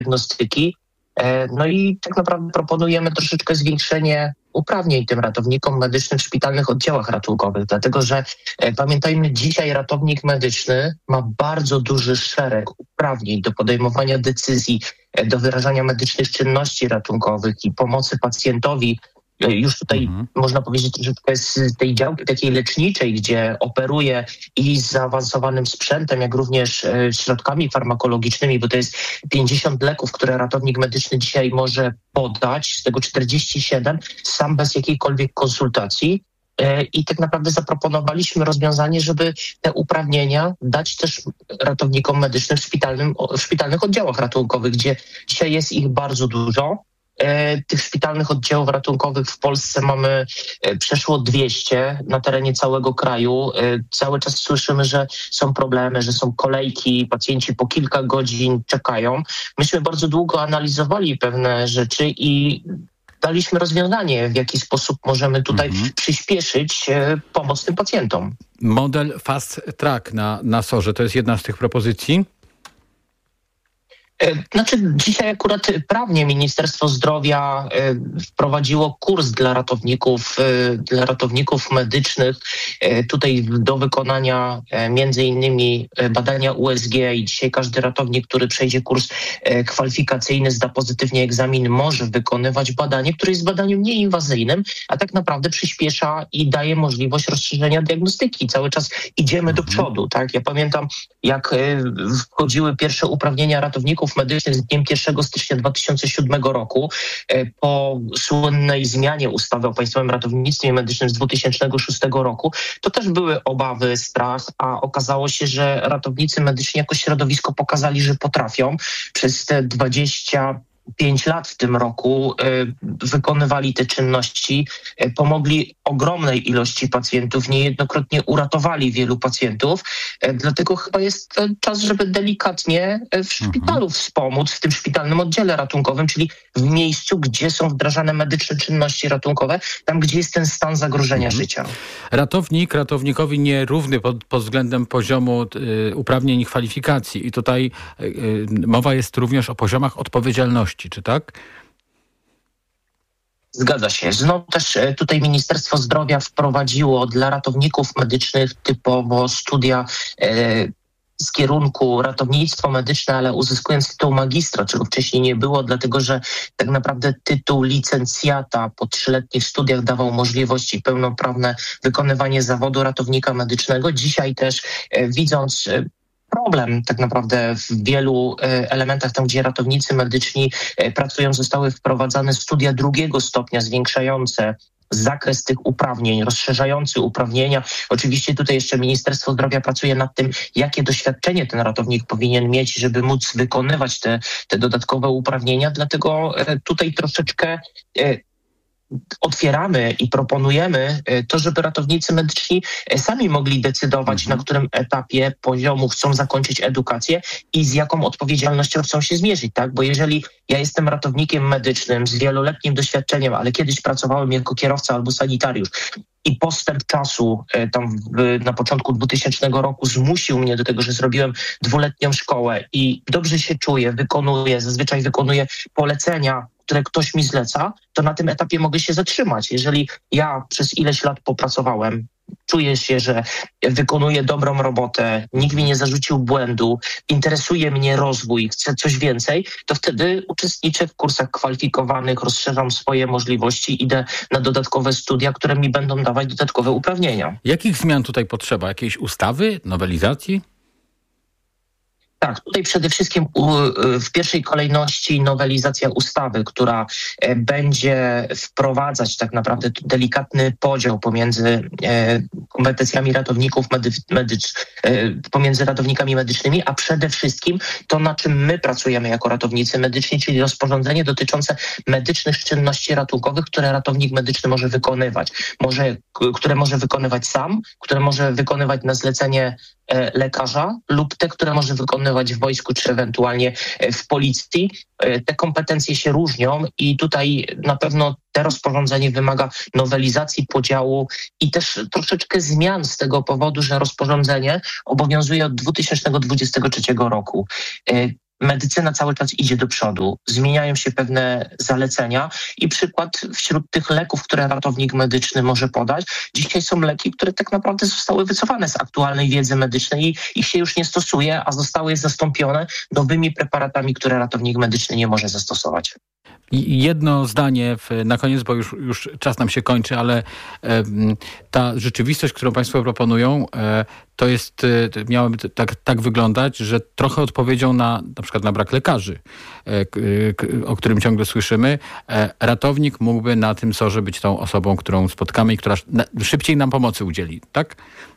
diagnostyki. No i tak naprawdę proponujemy troszeczkę zwiększenie uprawnień tym ratownikom medycznym w szpitalnych oddziałach ratunkowych, dlatego że pamiętajmy, dzisiaj ratownik medyczny ma bardzo duży szereg uprawnień do podejmowania decyzji, do wyrażania medycznych czynności ratunkowych i pomocy pacjentowi. Już tutaj można powiedzieć troszeczkę z tej działki takiej leczniczej, gdzie operuje i z zaawansowanym sprzętem, jak również środkami farmakologicznymi, bo to jest 50 leków, które ratownik medyczny dzisiaj może podać, z tego 47 sam bez jakiejkolwiek konsultacji. I tak naprawdę zaproponowaliśmy rozwiązanie, żeby te uprawnienia dać też ratownikom medycznym w szpitalnych oddziałach ratunkowych, gdzie dzisiaj jest ich bardzo dużo. Tych szpitalnych oddziałów ratunkowych w Polsce mamy przeszło 200 na terenie całego kraju. Cały czas słyszymy, że są problemy, że są kolejki, pacjenci po kilka godzin czekają. Myśmy bardzo długo analizowali pewne rzeczy i daliśmy rozwiązanie, w jaki sposób możemy tutaj przyspieszyć pomoc tym pacjentom. Model Fast Track na SOR-ze to jest jedna z tych propozycji? Znaczy dzisiaj akurat prawnie Ministerstwo Zdrowia wprowadziło kurs dla ratowników medycznych tutaj do wykonania między innymi badania USG i dzisiaj każdy ratownik, który przejdzie kurs kwalifikacyjny, zda pozytywnie egzamin, może wykonywać badanie, które jest badaniem nieinwazyjnym, a tak naprawdę przyspiesza i daje możliwość rozszerzenia diagnostyki. Cały czas idziemy do przodu, tak? Ja pamiętam, jak wchodziły pierwsze uprawnienia ratowników medycznych z dniem 1 stycznia 2007 roku po słynnej zmianie ustawy o Państwowym Ratownictwie Medycznym z 2006 roku, to też były obawy, strach, a okazało się, że ratownicy medyczni jako środowisko pokazali, że potrafią. Przez te 25 lat w tym roku wykonywali te czynności, pomogli ogromnej ilości pacjentów, niejednokrotnie uratowali wielu pacjentów. Dlatego chyba jest czas, żeby delikatnie w szpitalu wspomóc, w tym szpitalnym oddziale ratunkowym, czyli w miejscu, gdzie są wdrażane medyczne czynności ratunkowe, tam, gdzie jest ten stan zagrożenia życia. Ratownikowi nierówny pod względem poziomu uprawnień i kwalifikacji. I tutaj mowa jest również o poziomach odpowiedzialności, czy tak? Zgadza się. Znowu też tutaj Ministerstwo Zdrowia wprowadziło dla ratowników medycznych typowo studia z kierunku ratownictwo medyczne, ale uzyskując tytuł magistra, czego wcześniej nie było, dlatego że tak naprawdę tytuł licencjata po 3-letnich studiach dawał możliwości pełnoprawne wykonywanie zawodu ratownika medycznego. Dzisiaj też widząc problem tak naprawdę w wielu elementach, tam gdzie ratownicy medyczni pracują, zostały wprowadzane studia 2. stopnia zwiększające zakres tych uprawnień, rozszerzający uprawnienia. Oczywiście tutaj jeszcze Ministerstwo Zdrowia pracuje nad tym, jakie doświadczenie ten ratownik powinien mieć, żeby móc wykonywać te dodatkowe uprawnienia. Dlatego tutaj troszeczkę otwieramy i proponujemy to, żeby ratownicy medyczni sami mogli decydować, na którym etapie poziomu chcą zakończyć edukację i z jaką odpowiedzialnością chcą się zmierzyć, tak? Bo jeżeli ja jestem ratownikiem medycznym z wieloletnim doświadczeniem, ale kiedyś pracowałem jako kierowca albo sanitariusz i postęp czasu na początku 2000 roku zmusił mnie do tego, że zrobiłem 2-letnią szkołę i dobrze się czuję, zazwyczaj wykonuję polecenia, które ktoś mi zleca, to na tym etapie mogę się zatrzymać. Jeżeli ja przez ileś lat popracowałem, czuję się, że wykonuję dobrą robotę, nikt mi nie zarzucił błędu, interesuje mnie rozwój, chcę coś więcej, to wtedy uczestniczę w kursach kwalifikowanych, rozszerzam swoje możliwości, idę na dodatkowe studia, które mi będą dawać dodatkowe uprawnienia. Jakich zmian tutaj potrzeba? Jakiejś ustawy, nowelizacji? Tak, tutaj przede wszystkim w pierwszej kolejności nowelizacja ustawy, która będzie wprowadzać tak naprawdę delikatny podział pomiędzy kompetencjami ratowników pomiędzy ratownikami medycznymi, a przede wszystkim to, na czym my pracujemy jako ratownicy medyczni, czyli rozporządzenie dotyczące medycznych czynności ratunkowych, które ratownik medyczny może wykonywać. Które może wykonywać sam, które może wykonywać na zlecenie lekarza lub te, które może wykonywać w wojsku czy ewentualnie w policji. Te kompetencje się różnią i tutaj na pewno to rozporządzenie wymaga nowelizacji podziału i też troszeczkę zmian z tego powodu, że rozporządzenie obowiązuje od 2023 roku. medycyna cały czas idzie do przodu, zmieniają się pewne zalecenia i przykład wśród tych leków, które ratownik medyczny może podać, dzisiaj są leki, które tak naprawdę zostały wycofane z aktualnej wiedzy medycznej i ich się już nie stosuje, a zostały zastąpione nowymi preparatami, które ratownik medyczny nie może zastosować. I jedno zdanie na koniec, bo już czas nam się kończy, ale ta rzeczywistość, którą państwo proponują, to jest, miałaby tak wyglądać, że trochę odpowiedzią na przykład na brak lekarzy, o którym ciągle słyszymy, ratownik mógłby na tym SOR-ze być tą osobą, którą spotkamy i która szybciej nam pomocy udzieli, tak?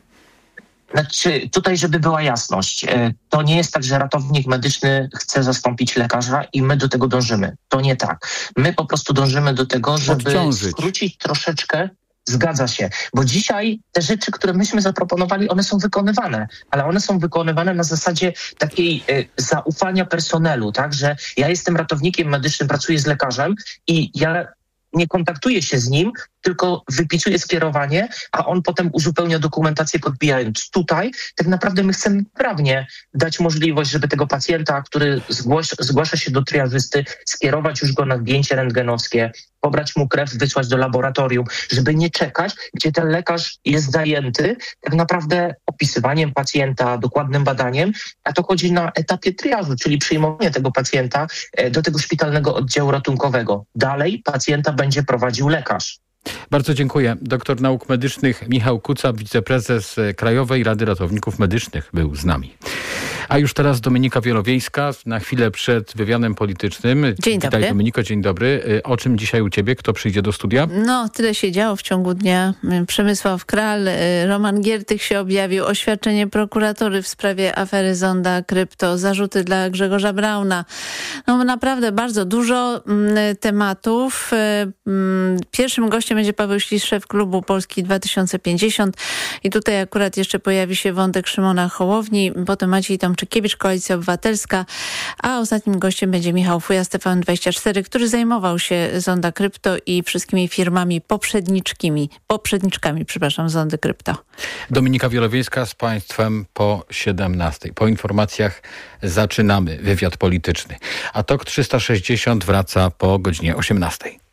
Znaczy, tutaj, żeby była jasność, to nie jest tak, że ratownik medyczny chce zastąpić lekarza i my do tego dążymy. To nie tak. My po prostu dążymy do tego, żeby skrócić troszeczkę. Zgadza się, bo dzisiaj te rzeczy, które myśmy zaproponowali, one są wykonywane, ale one są wykonywane na zasadzie takiej zaufania personelu, tak, że ja jestem ratownikiem medycznym, pracuję z lekarzem i ja nie kontaktuję się z nim, tylko wypisuję skierowanie, a on potem uzupełnia dokumentację podbijając. Tutaj tak naprawdę my chcemy prawnie dać możliwość, żeby tego pacjenta, który zgłasza się do triażysty, skierować już go na zdjęcie rentgenowskie, pobrać mu krew, wysłać do laboratorium, żeby nie czekać, gdzie ten lekarz jest zajęty tak naprawdę opisywaniem pacjenta, dokładnym badaniem, a to chodzi na etapie triażu, czyli przyjmowanie tego pacjenta do tego szpitalnego oddziału ratunkowego. Dalej pacjenta będzie prowadził lekarz. Bardzo dziękuję. Doktor nauk medycznych Michał Kuca, wiceprezes Krajowej Rady Ratowników Medycznych był z nami. A już teraz Dominika Wielowiejska, na chwilę przed wywiadem politycznym. Dzień dobry. Witaj Dominiko, dzień dobry. O czym dzisiaj u ciebie? Kto przyjdzie do studia? No, tyle się działo w ciągu dnia. Przemysław Kral, Roman Giertych się objawił, oświadczenie prokuratury w sprawie afery Zonda Krypto, zarzuty dla Grzegorza Brauna. No naprawdę bardzo dużo tematów. Pierwszym gościem będzie Paweł Ślis, szef klubu Polski 2050 i tutaj akurat jeszcze pojawi się wątek Szymona Hołowni, potem Maciej Tomczykiewicz, Koalicja Obywatelska, a ostatnim gościem będzie Michał Fuja z TVN24, który zajmował się Zonda Krypto i wszystkimi firmami poprzedniczkami, Zondy Krypto. Dominika Wielowiejska z państwem po 17. Po informacjach zaczynamy wywiad polityczny. A TOK 360 wraca po godzinie 18.